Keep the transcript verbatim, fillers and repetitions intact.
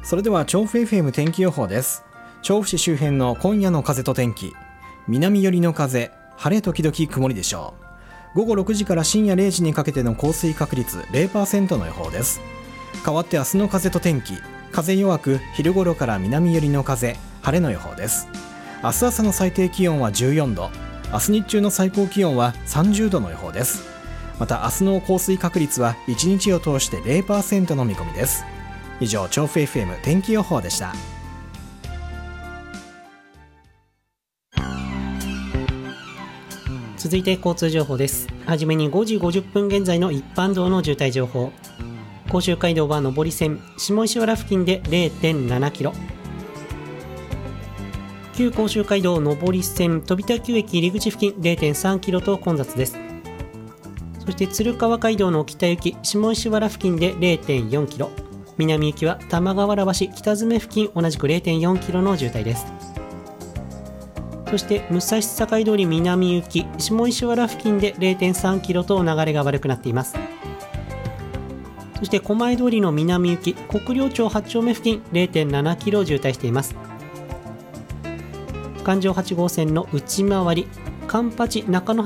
それでは調布 エフエム 天気予報です。調布市周辺の今夜の風と天気。南寄りの風、晴れ時々曇りでしょう。午後ろくじから深夜れいじにかけての降水確率 ゼロパーセント の予報です。代わって明日の風と天気。風弱く、昼頃から南寄りの風、晴れの予報です。明日朝の最低気温はじゅうよんど、明日日中の最高気温はさんじゅうどの予報です。また明日の降水確率はいちにちを通して ゼロパーセント の見込みです。以上、調布 エフエム 天気予報でした。 続いて交通情報です。はじめにごじごじゅっぷん現在の一般道の渋滞情報。甲州街道は上り線、下石原付近で れいてんななキロ、旧甲州街道上り線飛田急駅入り口付近 れいてんさんキロと混雑です。そして鶴川街道の北行き下石原付近で れいてんよんキロ、南行きは玉川原橋北詰付近同じく れいてんよんキロの渋滞です。そして武蔵境通り南行き下石原付近で れいてんさんキロと流れが悪くなっています。そして狛江通りの南行き国領町はち丁目付近 れいてんななキロ渋滞しています。環状はち号線の内回り環八中野